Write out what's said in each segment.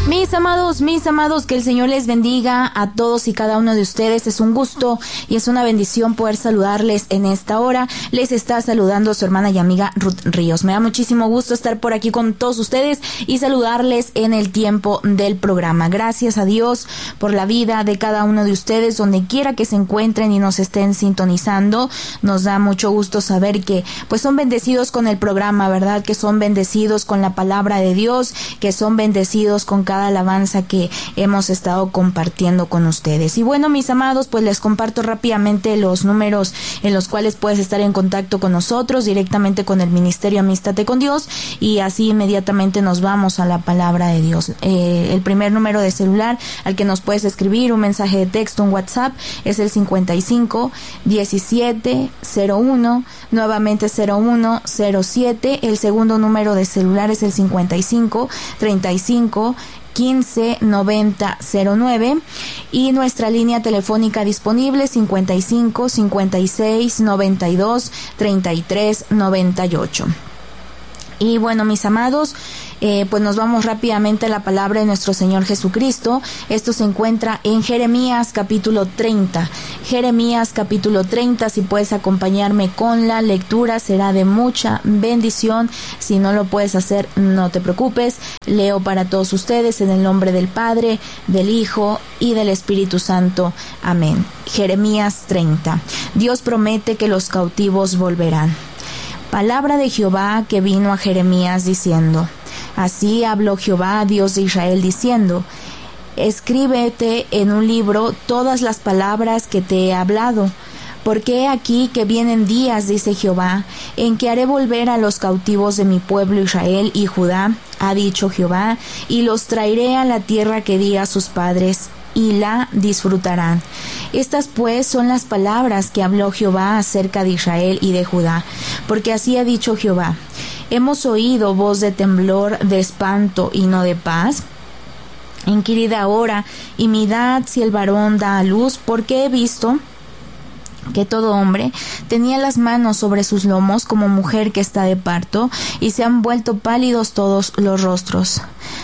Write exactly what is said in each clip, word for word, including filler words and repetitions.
Mis amados, mis amados, que el Señor les bendiga a todos y cada uno de ustedes. Es un gusto y es una bendición poder saludarles en esta hora. Les está saludando su hermana y amiga Ruth Ríos. Me da muchísimo gusto estar por aquí con todos ustedes y saludarles en el tiempo del programa. Gracias a Dios por la vida de cada uno de ustedes, donde quiera que se encuentren y nos estén sintonizando. Nos da mucho gusto saber que pues son bendecidos con el programa, ¿verdad? Que son bendecidos con la palabra de Dios, que son bendecidos con cada alabanza que hemos estado compartiendo con ustedes. Y bueno, mis amados, pues les comparto rápidamente los números en los cuales puedes estar en contacto con nosotros, directamente con el Ministerio Amístate con Dios, y así inmediatamente nos vamos a la palabra de Dios. Eh, el primer número de celular al que nos puedes escribir un mensaje de texto, un WhatsApp, es el cincuenta y cinco diecisiete cero uno, nuevamente cero uno cero siete. El segundo número de celular es el cincuenta y cinco treinta y cinco quince noventa cero nueve, y nuestra línea telefónica disponible cincuenta y cinco cincuenta y seis noventa y dos treinta y tres noventa y ocho. Y bueno, mis amados, eh, pues nos vamos rápidamente a la palabra de nuestro Señor Jesucristo. Esto se encuentra en Jeremías capítulo treinta. Jeremías capítulo treinta, si puedes acompañarme con la lectura, será de mucha bendición. Si no lo puedes hacer, no te preocupes. Leo para todos ustedes en el nombre del Padre, del Hijo y del Espíritu Santo. Amén. Jeremías treinta. Dios promete que los cautivos volverán. Palabra de Jehová que vino a Jeremías diciendo: Así habló Jehová, Dios de Israel, diciendo: Escríbete en un libro todas las palabras que te he hablado, porque he aquí que vienen días, dice Jehová, en que haré volver a los cautivos de mi pueblo Israel y Judá, ha dicho Jehová, y los traeré a la tierra que di a sus padres, y la disfrutarán. Estas pues son las palabras que habló Jehová acerca de Israel y de Judá, porque así ha dicho Jehová: Hemos oído voz de temblor, de espanto y no de paz. Inquirid ahora y mirad si el varón da a luz, porque he visto que todo hombre tenía las manos sobre sus lomos como mujer que está de parto, y se han vuelto pálidos todos los rostros.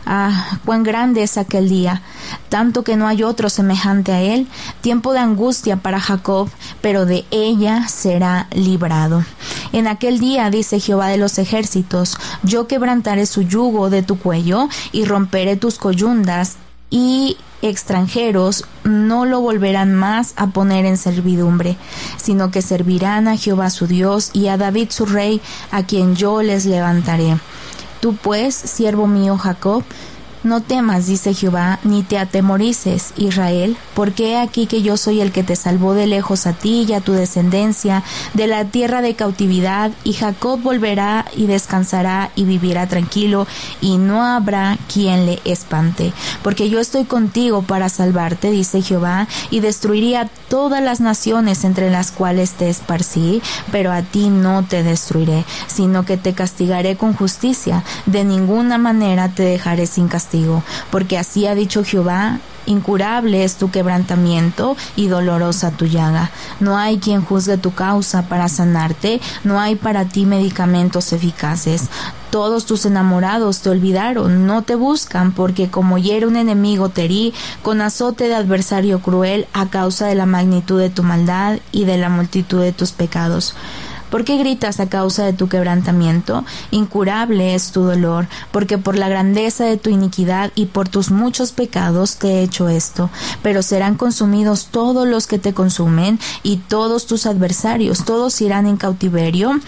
Ah, cuán grande es aquel día, tanto que no hay otro semejante a él, tiempo de angustia para Jacob, pero de ella será librado. En aquel día, dice Jehová de los ejércitos, yo quebrantaré su yugo de tu cuello y romperé tus coyundas, y extranjeros no lo volverán más a poner en servidumbre, sino que servirán a Jehová su Dios y a David su rey, a quien yo les levantaré. Tú pues, siervo mío Jacob, no temas, dice Jehová, ni te atemorices, Israel, porque he aquí que yo soy el que te salvó de lejos a ti y a tu descendencia de la tierra de cautividad, y Jacob volverá y descansará y vivirá tranquilo, y no habrá quien le espante. Porque yo estoy contigo para salvarte, dice Jehová, y destruiría todas las naciones entre las cuales te esparcí, pero a ti no te destruiré, sino que te castigaré con justicia, de ninguna manera te dejaré sin castigo. Porque así ha dicho Jehová: incurable es tu quebrantamiento y dolorosa tu llaga. No hay quien juzgue tu causa para sanarte, no hay para ti medicamentos eficaces. Todos tus enamorados te olvidaron, no te buscan, porque como hiere un enemigo te herí, con azote de adversario cruel, a causa de la magnitud de tu maldad y de la multitud de tus pecados. ¿Por qué gritas a causa de tu quebrantamiento? Incurable es tu dolor, porque por la grandeza de tu iniquidad y por tus muchos pecados te he hecho esto. Pero serán consumidos todos los que te consumen, y todos tus adversarios, todos irán en cautiverio.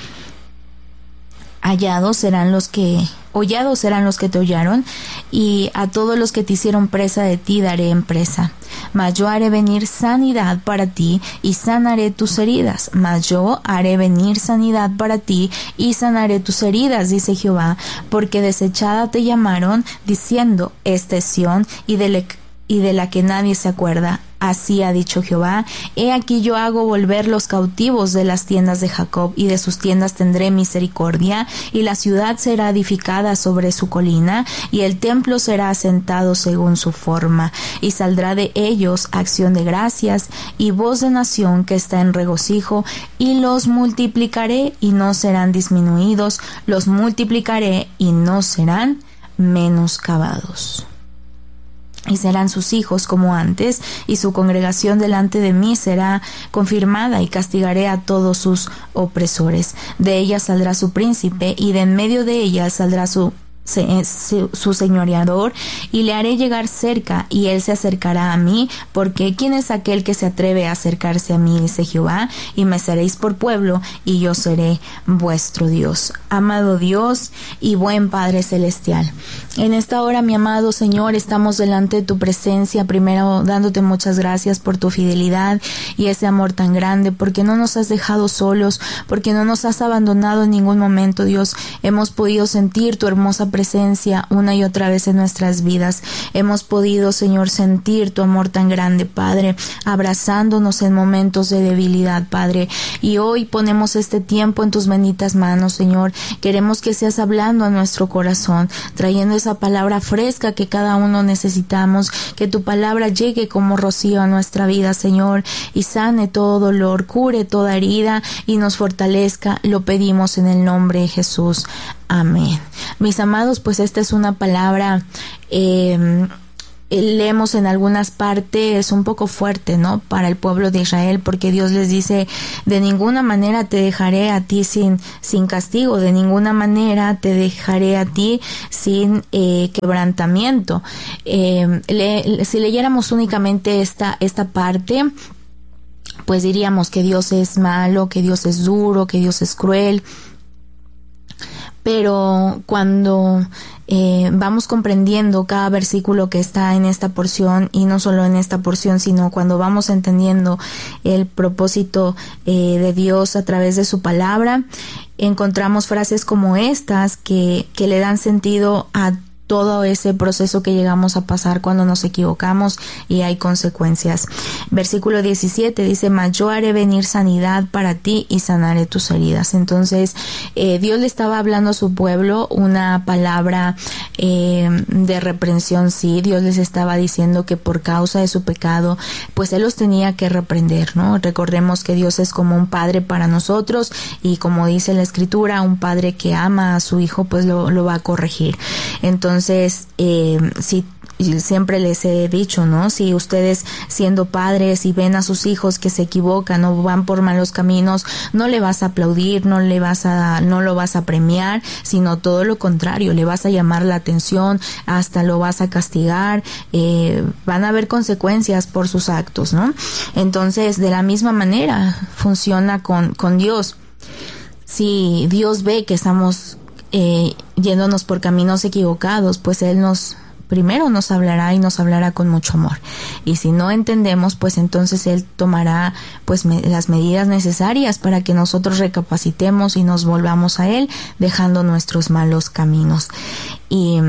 Hallados serán los que, hollados serán los que te hollaron, y a todos los que te hicieron presa de ti daré en presa. Mas yo haré venir sanidad para ti, y sanaré tus heridas. Mas yo haré venir sanidad para ti, y sanaré tus heridas, dice Jehová, porque desechada te llamaron, diciendo: esta es Sión, y de, le, y de la que nadie se acuerda. Así ha dicho Jehová: he aquí yo hago volver los cautivos de las tiendas de Jacob, y de sus tiendas tendré misericordia, y la ciudad será edificada sobre su colina, y el templo será asentado según su forma, y saldrá de ellos acción de gracias y voz de nación que está en regocijo, y los multiplicaré y no serán disminuidos, los multiplicaré y no serán menoscabados. y serán sus hijos como antes, y su congregación delante de mí será confirmada, y castigaré a todos sus opresores. De ella saldrá su príncipe, y de en medio de ella saldrá su su señoreador, y le haré llegar cerca, y él se acercará a mí, porque ¿quién es aquel que se atreve a acercarse a mí? Dice Jehová, y me seréis por pueblo, y yo seré vuestro Dios. Amado Dios y buen Padre Celestial, en esta hora, mi amado Señor, estamos delante de tu presencia, primero dándote muchas gracias por tu fidelidad y ese amor tan grande, porque no nos has dejado solos, porque no nos has abandonado en ningún momento, Dios. Hemos podido sentir tu hermosa presencia una y otra vez en nuestras vidas. Hemos podido, Señor, sentir tu amor tan grande, Padre, abrazándonos en momentos de debilidad, Padre. Y hoy ponemos este tiempo en tus benditas manos, Señor. Queremos que seas hablando a nuestro corazón, trayendo esa palabra fresca que cada uno necesitamos, que tu palabra llegue como rocío a nuestra vida, Señor, y sane todo dolor, cure toda herida y nos fortalezca. Lo pedimos en el nombre de Jesús. Amén. Mis amados, pues esta es una palabra, eh, leemos en algunas partes un poco fuerte, ¿no? Para el pueblo de Israel, porque Dios les dice, de ninguna manera te dejaré a ti sin, sin castigo, de ninguna manera te dejaré a ti sin eh, quebrantamiento. Eh, le, si leyéramos únicamente esta, esta parte, pues diríamos que Dios es malo, que Dios es duro, que Dios es cruel. Pero cuando eh, vamos comprendiendo cada versículo que está en esta porción, y no solo en esta porción, sino cuando vamos entendiendo el propósito eh, de Dios a través de su palabra, encontramos frases como estas que, que le dan sentido a todo ese proceso que llegamos a pasar cuando nos equivocamos y hay consecuencias. Versículo diecisiete dice, mas yo haré venir sanidad para ti y sanaré tus heridas. Entonces, eh, Dios le estaba hablando a su pueblo una palabra eh, de reprensión, sí. Dios les estaba diciendo que por causa de su pecado, pues Él los tenía que reprender, ¿no? Recordemos que Dios es como un padre para nosotros, y como dice la Escritura, un padre que ama a su hijo, pues lo, lo va a corregir. Entonces, Entonces, eh, si siempre les he dicho, ¿no? Si ustedes, siendo padres y ven a sus hijos que se equivocan o van por malos caminos, no le vas a aplaudir, no le vas a, no lo vas a premiar, sino todo lo contrario, le vas a llamar la atención, hasta lo vas a castigar, eh, van a haber consecuencias por sus actos, ¿no? Entonces, de la misma manera funciona con, con Dios. Si Dios ve que estamos Eh, yéndonos por caminos equivocados, pues Él nos primero nos hablará y nos hablará con mucho amor, y si no entendemos, pues entonces Él tomará pues me, las medidas necesarias para que nosotros recapacitemos y nos volvamos a Él, dejando nuestros malos caminos. Y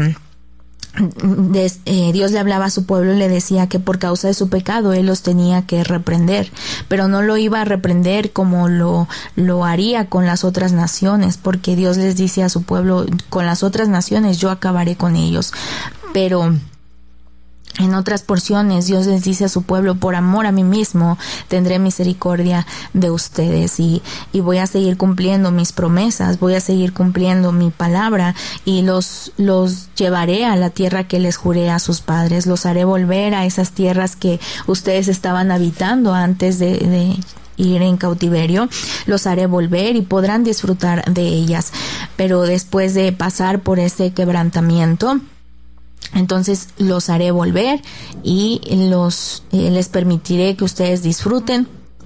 De, eh, Dios le hablaba a su pueblo y le decía que por causa de su pecado Él los tenía que reprender, pero no lo iba a reprender como lo, lo haría con las otras naciones, porque Dios les dice a su pueblo, con las otras naciones yo acabaré con ellos. Pero en otras porciones Dios les dice a su pueblo, por amor a mí mismo tendré misericordia de ustedes, y, y voy a seguir cumpliendo mis promesas, voy a seguir cumpliendo mi palabra, y los, los llevaré a la tierra que les juré a sus padres, los haré volver a esas tierras que ustedes estaban habitando antes de, de ir en cautiverio, los haré volver y podrán disfrutar de ellas. Pero después de pasar por ese quebrantamiento, entonces los haré volver y los eh, les permitiré que ustedes disfruten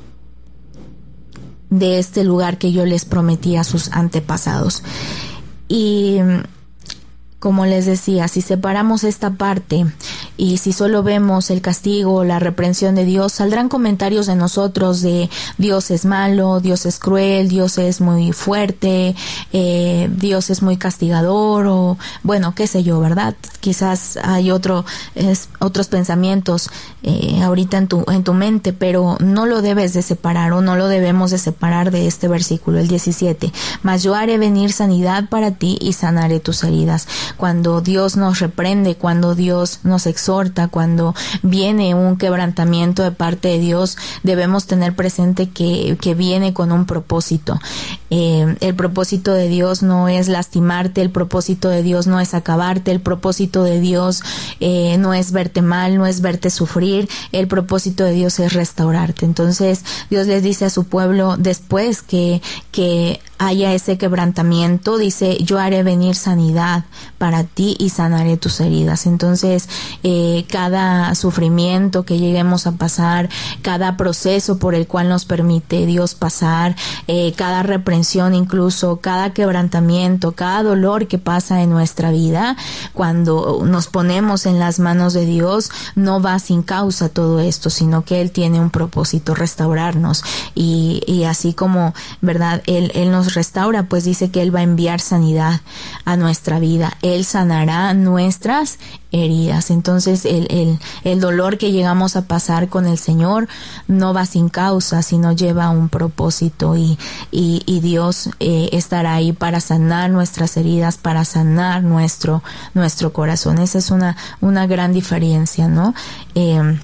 de este lugar que yo les prometí a sus antepasados. Y como les decía, si separamos esta parte y si solo vemos el castigo, la reprensión de Dios, saldrán comentarios de nosotros de Dios es malo, Dios es cruel, Dios es muy fuerte, eh, Dios es muy castigador, o bueno, qué sé yo, ¿verdad? Quizás hay otro, es, otros pensamientos eh, ahorita en tu, en tu mente, pero no lo debes de separar, o no lo debemos de separar de este versículo, el diecisiete. Mas yo haré venir sanidad para ti y sanaré tus heridas. Cuando Dios nos reprende, cuando Dios nos exhorta, exhorta, cuando viene un quebrantamiento de parte de Dios, debemos tener presente que, que viene con un propósito. Eh, el propósito de Dios no es lastimarte, el propósito de Dios no es acabarte, el propósito de Dios eh, no es verte mal, no es verte sufrir, el propósito de Dios es restaurarte. Entonces Dios les dice a su pueblo, después que, que haya ese quebrantamiento, dice, yo haré venir sanidad para ti y sanaré tus heridas. Entonces eh, cada sufrimiento que lleguemos a pasar, cada proceso por el cual nos permite Dios pasar, eh, cada reprensión, incluso cada quebrantamiento, cada dolor que pasa en nuestra vida, cuando nos ponemos en las manos de Dios, no va sin causa todo esto, sino que Él tiene un propósito, restaurarnos. Y, y así como, ¿verdad? Él, Él nos restaura, pues dice que Él va a enviar sanidad a nuestra vida. Él sanará nuestras heridas. Entonces el, el, el dolor que llegamos a pasar con el Señor no va sin causa, sino lleva un propósito, y, y, y Dios eh, estará ahí para sanar nuestras heridas, para sanar nuestro, nuestro corazón. Esa es una, una gran diferencia, ¿no? Eh,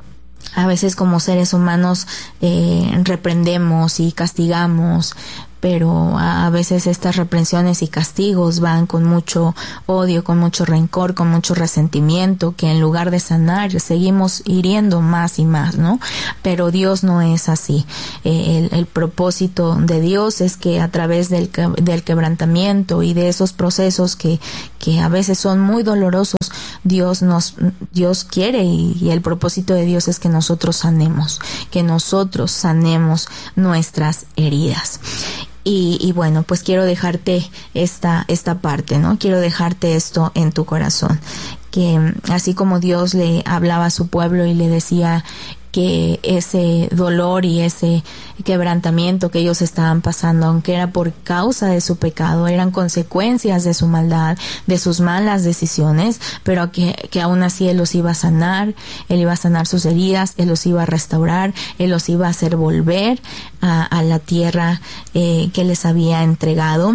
A veces como seres humanos eh, reprendemos y castigamos, pero a veces estas reprensiones y castigos van con mucho odio, con mucho rencor, con mucho resentimiento, que en lugar de sanar seguimos hiriendo más y más, ¿no? Pero Dios no es así. Eh, el, el propósito de Dios es que a través del, del quebrantamiento y de esos procesos que, que a veces son muy dolorosos, Dios nos, Dios quiere, y, y el propósito de Dios es que nosotros sanemos, que nosotros sanemos nuestras heridas. Y, y bueno, pues quiero dejarte esta, esta parte, ¿no? Quiero dejarte esto en tu corazón, que así como Dios le hablaba a su pueblo y le decía que ese dolor y ese quebrantamiento que ellos estaban pasando, aunque era por causa de su pecado, eran consecuencias de su maldad, de sus malas decisiones, pero que, que aún así Él los iba a sanar, Él iba a sanar sus heridas, Él los iba a restaurar, Él los iba a hacer volver a, a la tierra eh, que les había entregado,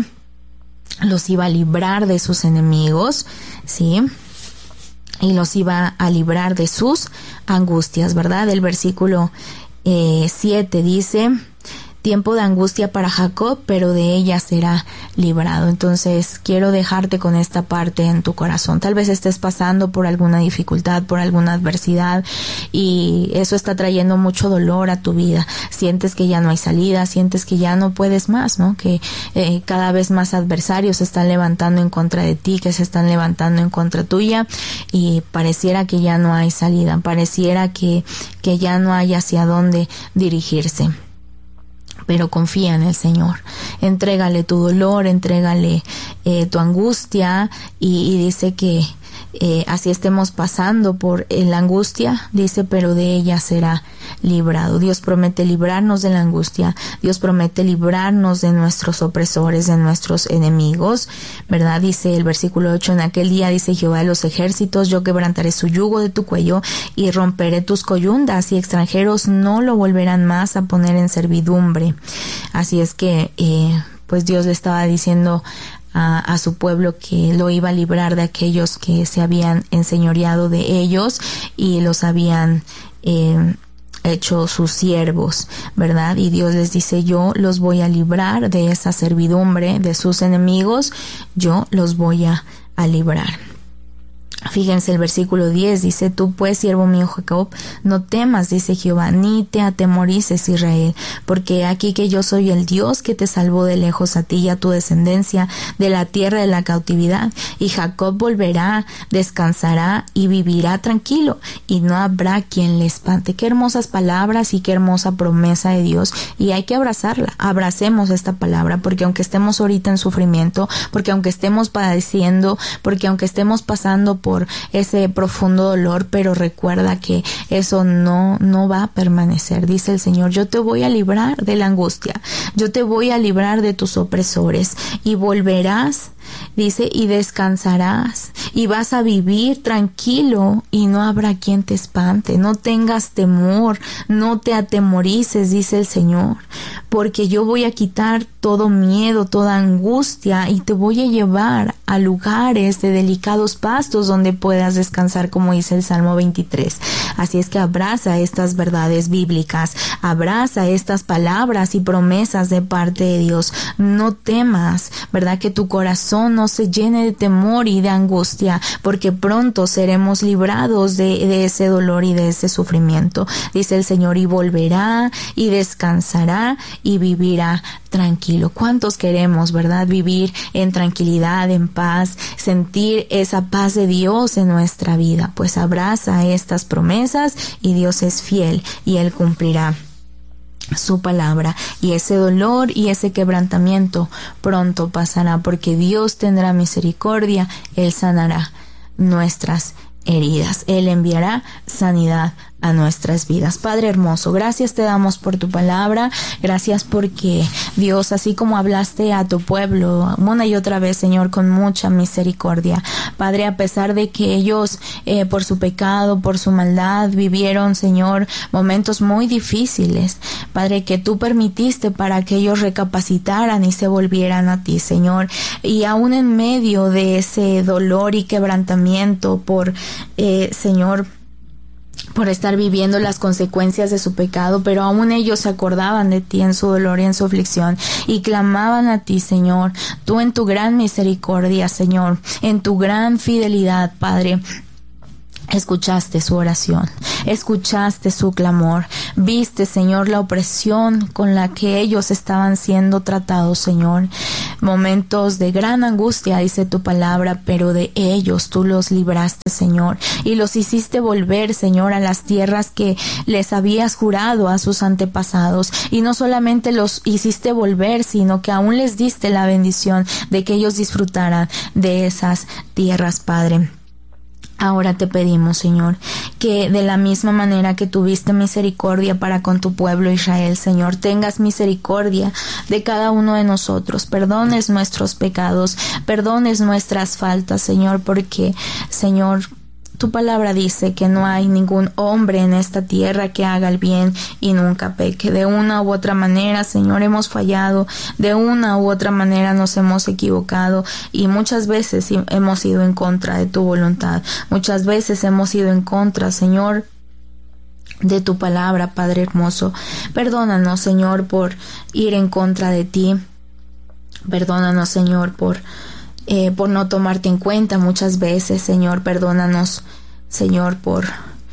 los iba a librar de sus enemigos, ¿sí? Y los iba a librar de sus angustias, ¿verdad? El versículo eh, siete dice, tiempo de angustia para Jacob, pero de ella será librado. Entonces quiero dejarte con esta parte en tu corazón. Tal vez estés pasando por alguna dificultad, por alguna adversidad, y eso está trayendo mucho dolor a tu vida. Sientes que ya no hay salida, sientes que ya no puedes más, ¿no? Que eh, cada vez más adversarios se están levantando en contra de ti, que se están levantando en contra tuya, y pareciera que ya no hay salida, pareciera que, que ya no hay hacia dónde dirigirse. Pero confía en el Señor, entrégale tu dolor, entrégale eh, tu angustia, y, y dice que eh, así estemos pasando por eh, la angustia, dice, pero de ella será librado. Dios promete librarnos de la angustia, Dios promete librarnos de nuestros opresores, de nuestros enemigos, ¿verdad? Dice el versículo ocho, en aquel día, dice Jehová de los ejércitos, yo quebrantaré su yugo de tu cuello y romperé tus coyundas, y extranjeros no lo volverán más a poner en servidumbre. Así es que eh, pues Dios le estaba diciendo A, a su pueblo que lo iba a librar de aquellos que se habían enseñoreado de ellos y los habían eh, hecho sus siervos, ¿verdad? Y Dios les dice, yo los voy a librar de esa servidumbre, de sus enemigos, yo los voy a, a librar. Fíjense el versículo diez, dice, tú pues, siervo mío Jacob, no temas, dice Jehová, ni te atemorices, Israel, porque aquí que yo soy el Dios que te salvó de lejos a ti y a tu descendencia de la tierra de la cautividad, y Jacob volverá, descansará y vivirá tranquilo, y no habrá quien le espante. Qué hermosas palabras y qué hermosa promesa de Dios, y hay que abrazarla. Abracemos esta palabra, porque aunque estemos ahorita en sufrimiento, porque aunque estemos padeciendo, porque aunque estemos pasando por por ese profundo dolor, pero recuerda que eso no, no va a permanecer. Dice el Señor, yo te voy a librar de la angustia, yo te voy a librar de tus opresores, y volverás Dice, y descansarás, y vas a vivir tranquilo, y no habrá quien te espante. No tengas temor, no te atemorices, dice el Señor, porque yo voy a quitar todo miedo, toda angustia, y te voy a llevar a lugares de delicados pastos donde puedas descansar, como dice el Salmo veintitrés. Así es que abraza estas verdades bíblicas, abraza estas palabras y promesas de parte de Dios. No temas, ¿verdad? Que tu corazón no se llene de temor y de angustia, porque pronto seremos librados de, de ese dolor y de ese sufrimiento. Dice el Señor, y volverá y descansará y vivirá tranquilo. ¿Cuántos queremos, verdad? Vivir en tranquilidad, en paz, sentir esa paz de Dios en nuestra vida. Pues abraza estas promesas y Dios es fiel y Él cumplirá su palabra, y ese dolor y ese quebrantamiento pronto pasará, porque Dios tendrá misericordia, Él sanará nuestras heridas, Él enviará sanidad a nuestras vidas. Padre hermoso, gracias te damos por tu palabra, gracias porque Dios, así como hablaste a tu pueblo una y otra vez, Señor, con mucha misericordia, Padre, a pesar de que ellos eh, por su pecado, por su maldad, vivieron, Señor, momentos muy difíciles, Padre, que tú permitiste para que ellos recapacitaran y se volvieran a ti, Señor, y aún en medio de ese dolor y quebrantamiento por, eh, Señor, por estar viviendo las consecuencias de su pecado, pero aún ellos se acordaban de ti en su dolor y en su aflicción y clamaban a ti, Señor, tú en tu gran misericordia, Señor, en tu gran fidelidad, Padre. Escuchaste su oración, escuchaste su clamor, viste, Señor, la opresión con la que ellos estaban siendo tratados, Señor. Momentos de gran angustia, dice tu palabra, pero de ellos tú los libraste, Señor, y los hiciste volver, Señor, a las tierras que les habías jurado a sus antepasados. Y no solamente los hiciste volver, sino que aún les diste la bendición de que ellos disfrutaran de esas tierras, Padre. Ahora te pedimos, Señor, que de la misma manera que tuviste misericordia para con tu pueblo Israel, Señor, tengas misericordia de cada uno de nosotros. Perdones nuestros pecados, perdones nuestras faltas, Señor, porque, Señor, tu palabra dice que no hay ningún hombre en esta tierra que haga el bien y nunca peque. De una u otra manera, Señor, hemos fallado, de una u otra manera nos hemos equivocado y muchas veces hemos ido en contra de tu voluntad. Muchas veces hemos ido en contra, Señor, de tu palabra, Padre hermoso. Perdónanos, Señor, por ir en contra de ti. Perdónanos, Señor, por Eh, por no tomarte en cuenta muchas veces, Señor. Perdónanos, Señor, por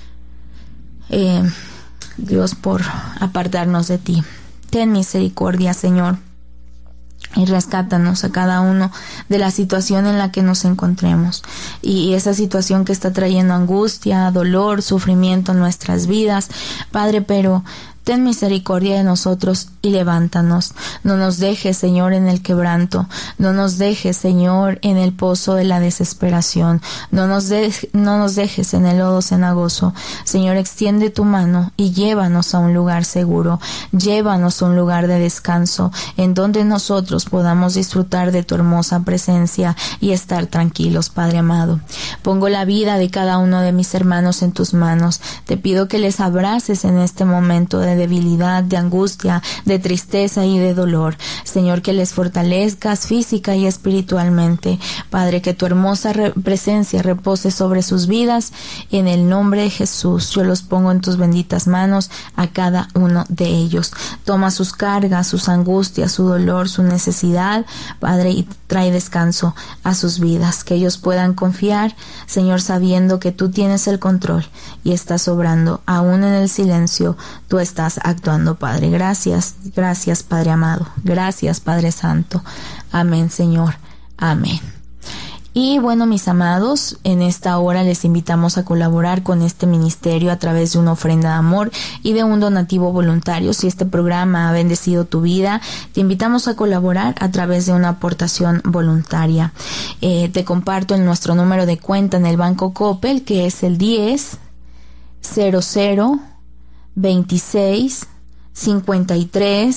eh, Dios, por apartarnos de ti. Ten misericordia, Señor, y rescátanos a cada uno de la situación en la que nos encontremos, y esa situación que está trayendo angustia, dolor, sufrimiento en nuestras vidas, Padre, pero ten misericordia de nosotros y levántanos. No nos dejes, Señor, en el quebranto. No nos dejes, Señor, en el pozo de la desesperación. No nos, de, no nos dejes en el lodo cenagoso. Señor, extiende tu mano y llévanos a un lugar seguro. Llévanos a un lugar de descanso en donde nosotros podamos disfrutar de tu hermosa presencia y estar tranquilos, Padre amado. Pongo la vida de cada uno de mis hermanos en tus manos. Te pido que les abraces en este momento de debilidad, de angustia, de tristeza y de dolor. Señor, que les fortalezcas física y espiritualmente. Padre, que tu hermosa re- presencia repose sobre sus vidas. En el nombre de Jesús, yo los pongo en tus benditas manos a cada uno de ellos. Toma sus cargas, sus angustias, su dolor, su necesidad, Padre, y trae descanso a sus vidas. Que ellos puedan confiar, Señor, sabiendo que tú tienes el control y estás obrando. Aún en el silencio, tú estás actuando, Padre. Gracias, gracias, Padre amado. Gracias, Padre Santo. Amén, Señor. Amén. Y bueno, mis amados, en esta hora les invitamos a colaborar con este ministerio a través de una ofrenda de amor y de un donativo voluntario. Si este programa ha bendecido tu vida, te invitamos a colaborar a través de una aportación voluntaria. Eh, te comparto en nuestro número de cuenta en el Banco Coppel, que es el diez cero cero veintiséis cincuenta y tres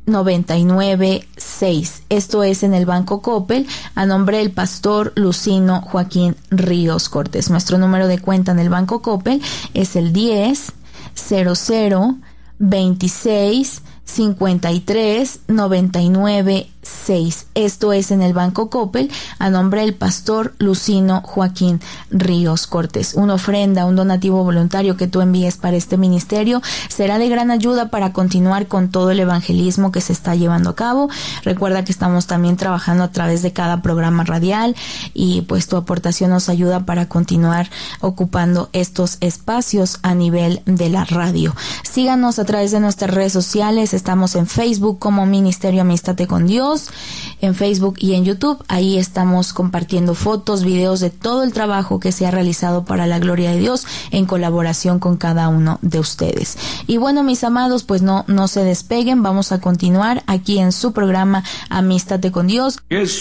noventa y nueve seis. Esto es en el Banco Coppel, a nombre del pastor Lucino Joaquín Ríos Cortés. Nuestro número de cuenta en el Banco Coppel es el diez cero cero veintiséis cincuenta y tres noventa y nueve seis. Esto es en el Banco Coppel, a nombre del pastor Lucino Joaquín Ríos Cortés. Una ofrenda, un donativo voluntario que tú envíes para este ministerio será de gran ayuda para continuar con todo el evangelismo que se está llevando a cabo. Recuerda que estamos también trabajando a través de cada programa radial y pues tu aportación nos ayuda para continuar ocupando estos espacios a nivel de la radio. Síganos a través de nuestras redes sociales. Estamos en Facebook como Ministerio Amístate con Dios, en Facebook y en YouTube. Ahí estamos compartiendo fotos, videos de todo el trabajo que se ha realizado para la gloria de Dios en colaboración con cada uno de ustedes. Y bueno, mis amados, pues no, no se despeguen. Vamos a continuar aquí en su programa Amístate con Dios. Es